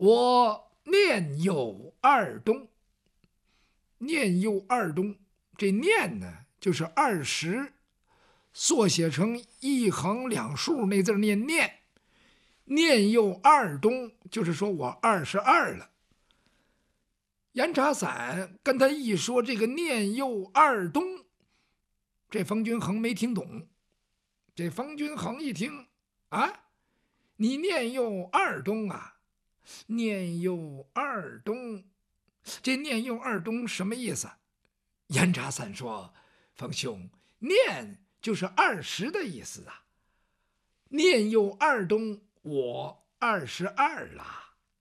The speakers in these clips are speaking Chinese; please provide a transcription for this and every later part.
我念有二冬。念有二冬，这念呢就是20，缩写成一横两竖那字念念。念有二冬，就是说我22了。严查散跟他一说这个念又二冬，这冯君衡没听懂。这冯君衡一听啊，你念又二冬啊，念又二冬，这念又二冬什么意思？严查散说，冯兄，念就是20的意思啊，念又二冬，我22了。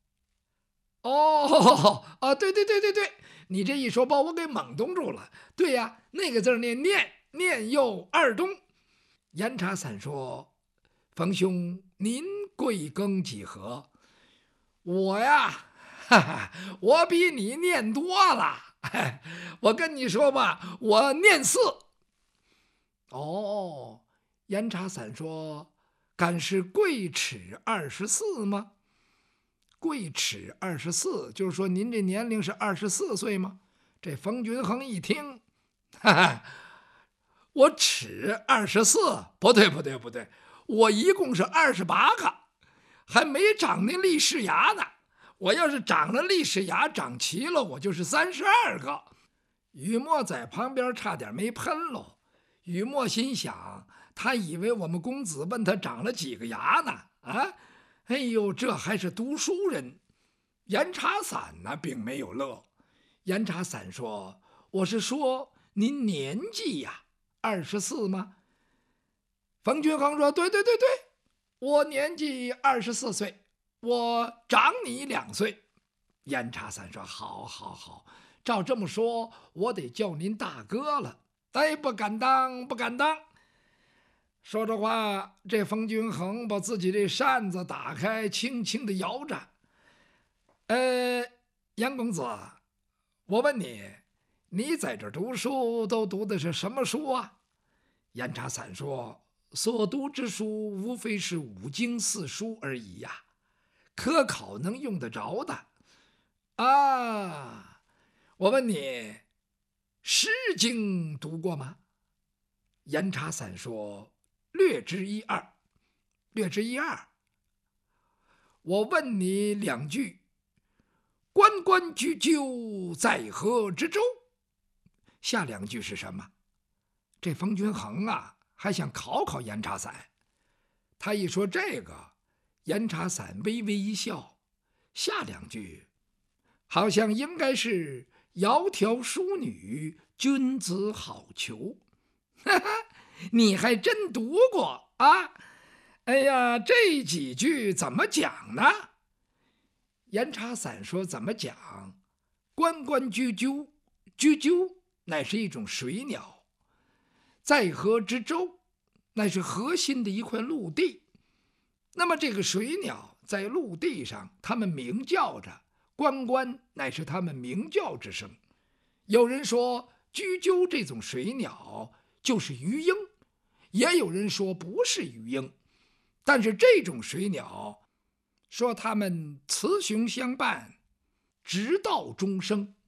对，你这一说把我给懵懂住了。对呀，那个字念念，念又二冬。严查散说，冯兄，您贵庚几何？我呀，我比你念多了。我跟你说吧，我念4。严查散说，敢是贵齿24吗？贵齿24，就是说您这年龄是24岁吗？这冯君衡一听，我齿24，不对，我一共是28个，还没长那利齿牙呢。我要是长了利齿牙，长齐了，我就是32个。雨墨在旁边差点没喷喽。雨墨心想，他以为我们公子问他长了几个牙呢？哎呦，这还是读书人。严查散呢，并没有乐。严查散说，我是说您年纪呀，24吗？冯君衡说，对，我年纪24岁，我长你2岁。严查散说，好，照这么说，我得叫您大哥了。不敢当。说着话，这冯君衡把自己这扇子打开，轻轻地摇着。严公子，我问你，你在这读书都读的是什么书啊？严查散说，所读之书无非是5经4书而已呀，科考能用得着的啊。我问你，《诗经》读过吗？严查散说，略知一二。我问你2句，关关雎鸠，在河之洲。下2句是什么？这冯君衡啊，还想考严查散。他一说这个，严查散微微一笑。下2句好像应该是窈窕淑女，君子好逑。你还真读过啊？哎呀，这几句怎么讲呢？严查散说，怎么讲？关关雎鸠，雎鸠乃是一种水鸟，在河之洲，乃是河心的一块陆地。那么这个水鸟在陆地上，它们鸣叫着，关关乃是它们鸣叫之声。有人说雎鸠这种水鸟就是鱼鹰，也有人说不是鱼鹰。但是这种水鸟说它们雌雄相伴，直到终生。